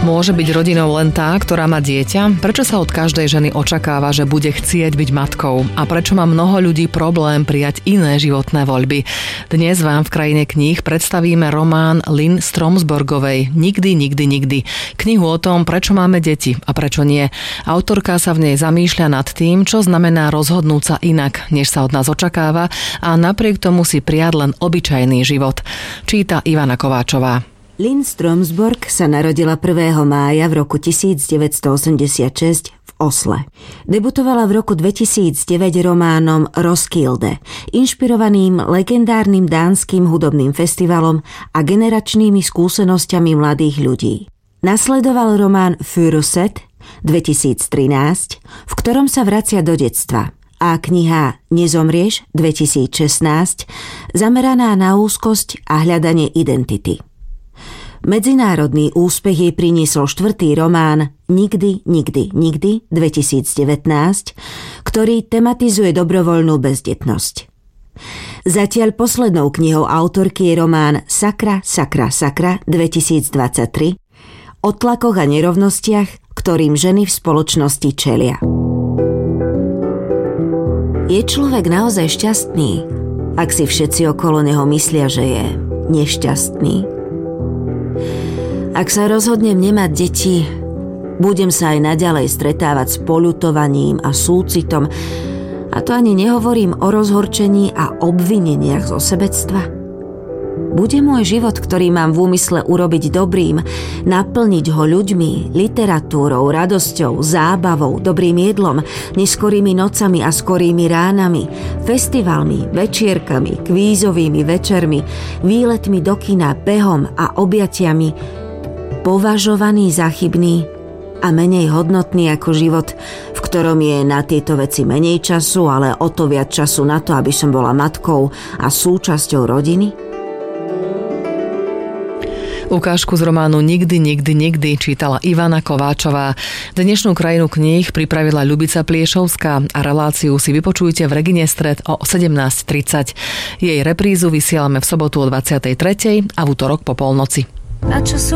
Môže byť rodinou len tá, ktorá má dieťa? Prečo sa od každej ženy očakáva, že bude chcieť byť matkou? A prečo má mnoho ľudí problém prijať iné životné voľby? Dnes vám v Krajine kníh predstavíme román Lynn Stromsborgovej Nikdy, nikdy, nikdy. Knihu o tom, prečo máme deti a prečo nie. Autorka sa v nej zamýšľa nad tým, čo znamená rozhodnúť sa inak, než sa od nás očakáva, a napriek tomu si prijať len obyčajný život. Číta Ivana Kováčová. Lynn Stromsborg sa narodila 1. mája v roku 1986 v Osle. Debutovala v roku 2009 románom Roskilde, inšpirovaným legendárnym dánskym hudobným festivalom a generačnými skúsenosťami mladých ľudí. Nasledoval román Furuset 2013, v ktorom sa vracia do detstva, a kniha Nezomrieš 2016, zameraná na úzkosť a hľadanie identity. Medzinárodný úspech jej priniesol 4. román Nikdy, nikdy, nikdy 2019, ktorý tematizuje dobrovoľnú bezdetnosť. Zatiaľ poslednou knihou autorky je román Sakra, sakra, sakra 2023 o tlakoch a nerovnostiach, ktorým ženy v spoločnosti čelia. Je človek naozaj šťastný, ak si všetci okolo neho myslia, že je nešťastný? Ak sa rozhodnem nemať deti, budem sa aj naďalej stretávať s poľutovaním a súcitom, a to ani nehovorím o rozhorčení a obvineniach zo sebectva. Bude môj život, ktorý mám v úmysle urobiť dobrým, naplniť ho ľuďmi, literatúrou, radosťou, zábavou, dobrým jedlom, neskorými nocami a skorými ránami, festivalmi, večierkami, kvízovými večermi, výletmi do kina, behom a objatiami, považovaný za chybný a menej hodnotný ako život, v ktorom je na tieto veci menej času, ale o to viac času na to, aby som bola matkou a súčasťou rodiny? Ukážku z románu Nikdy, nikdy, nikdy čítala Ivana Kováčová. Dnešnú Krajinu kníh pripravila Ľubica Pliešovská a reláciu si vypočujte v Regine Stred o 17:30. Jej reprízu vysielame v sobotu o 23:00 a v utorok po polnoci.